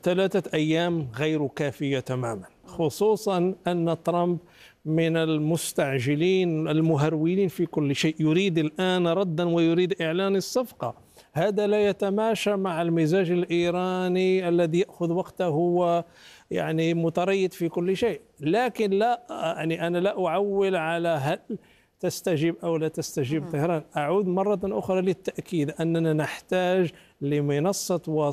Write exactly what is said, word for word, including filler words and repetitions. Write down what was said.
ثلاثة أيام غير كافية تماما، خصوصا أن ترامب من المستعجلين المهرولين في كل شيء، يريد الآن ردا ويريد إعلان الصفقة. هذا لا يتماشى مع المزاج الإيراني الذي يأخذ وقته ويعني متريث في كل شيء. لكن لا يعني أنا لا أعول على هل تستجيب أو لا تستجيب طهران. أعود مرة أخرى للتأكيد أننا نحتاج لمنصة